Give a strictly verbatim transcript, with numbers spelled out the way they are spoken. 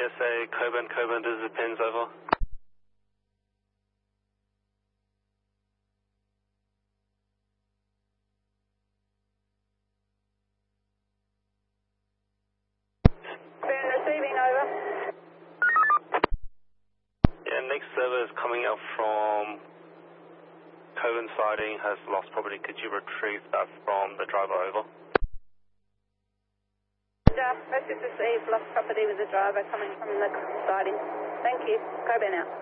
S A, Coburn, Coburn, this is Pins, over. Coburn receiving, over. Yeah, next server is coming up from Coburn siding, has lost property. Could you retrieve that from the driver, over? Message received, lost property with the driver coming from the siding. Thank you. Coburn out.